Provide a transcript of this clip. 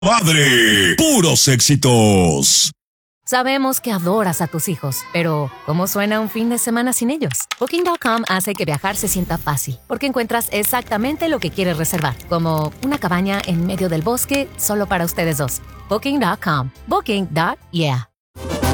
Padre, puros éxitos. Sabemos que adoras a tus hijos, pero ¿cómo suena un fin de semana sin ellos? Booking.com hace que viajar se sienta fácil, porque encuentras exactamente lo que quieres reservar, como una cabaña en medio del bosque solo para ustedes dos. Booking.com. Booking.yeah.